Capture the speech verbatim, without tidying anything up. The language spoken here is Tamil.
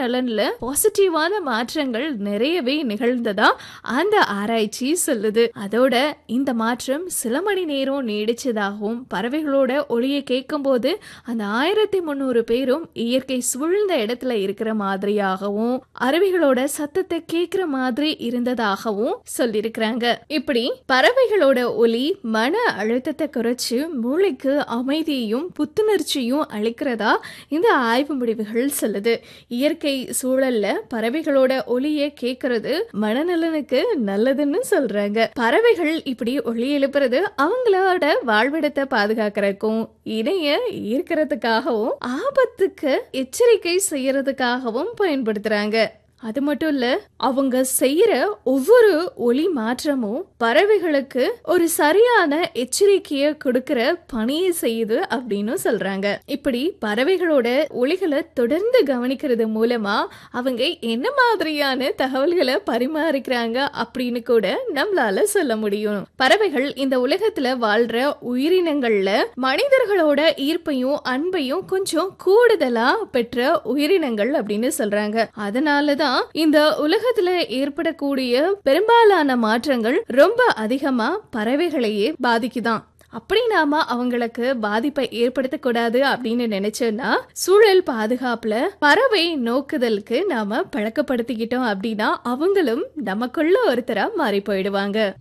நலன்ல பாசிட்டிவான மாற்றங்கள் நிறையவே நிகழ்ந்ததா அந்த ஆராய்ச்சி சொல்லுது. அதோட இந்த மாற்றம் சில மணி நேரம் நீடிச்சதாகவும் பறவைகளோட ஒளியை கேட்கும் போது அந்த ஆயிரத்தி முன்னூறு பேரும் இயற்கை சூழ்ந்த இடத்துல இருக்கிற மாதிரியாகவும் அருவிகளோட சத்தத்தை கேட்கிற மாதிரி இருந்ததாகவும் சொல்லியிருக்கிறாங்க. இப்படி பறவைகளோட ஒலி மன அழுத்தத்தை குறைச்சு மூளைக்கு அமைதியையும் புத்துணர்ச்சியும் அளிக்கிறதா இந்த ஆய்வு முடிவுகள் சொல்லுது. இயற்கை சூழல்ல பறவைகளோட ஒலியை கேட்கறது மனநலனுக்கு நல்லதுன்னு சொல்றாங்க. பறவைகள் இப்படி ஒளி எழுப்புறது அவங்களோட வாழ்விடத்தை பாதுகாக்கிறதுக்கும் இணைய ஈர்க்கிறதுக்காகவும் ஆபத்துக்கு எச்சரிக்கை செய்யறதுக்காகவும் பயன்படுத்துறாங்க. அது மட்டும் இல்ல, அவங்க செய்யற ஒவ்வொரு ஒலி மாற்றமும் பறவைகளுக்கு ஒரு சரியான எச்சரிக்கைய கொடுக்கிற பணியை செய்யுது அப்படின்னு சொல்றாங்க. இப்படி பறவைகளோட ஒலிகளை தொடர்ந்து கவனிக்கிறது மூலமா அவங்க என்ன மாதிரியான தகவல்களை பரிமாறிக்கிறாங்க அப்படின்னு கூட நம்மளால சொல்ல முடியும். பறவைகள் இந்த உலகத்துல வாழ்ற உயிரினங்கள்ல மனிதர்களோட ஈர்ப்பையும் அன்பையும் கொஞ்சம் கூடுதலா பெற்ற உயிரினங்கள் அப்படின்னு சொல்றாங்க. அதனாலதான் இந்த உலகத்துல ஏற்படக்கூடிய பெரும்பாலான மாற்றங்கள் ரொம்ப அதிகமா பறவைகளையே பாதிக்குதான். அப்படி நாம அவங்களுக்கு பாதிப்பை ஏற்படுத்த கூடாது அப்படின்னு நினைச்சோம்னா சூழல் பாதுகாப்புல பறவை நோக்குதலுக்கு நாம பழக்கப்படுத்திக்கிட்டோம் அப்படின்னா அவங்களும் நமக்குள்ள ஒருத்தரா மாறி போயிடுவாங்க.